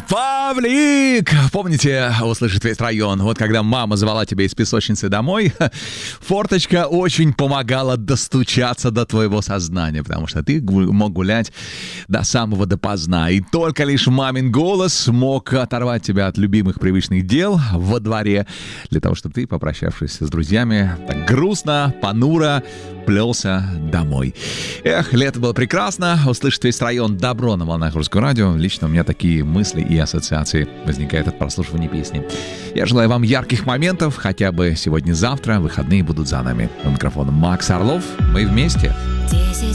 Павлик! Помните, услышит весь район. Вот когда мама звала тебя из песочницы домой, форточка очень помогала достучаться до твоего сознания, потому что ты мог гулять до самого допоздна. И только лишь мамин голос мог оторвать тебя от любимых привычных дел во дворе, для того, чтобы ты, попрощавшись с друзьями, так грустно, понуро плелся домой. Эх, лето было прекрасно. Услышит весь район. Добро на волнах Русского радио. Лично у меня такие мысли и ассоциации возникают от прослушивания песни. Я желаю вам ярких моментов, хотя бы сегодня-завтра. Выходные будут за нами. У микрофона Макс Орлов. Мы вместе. 10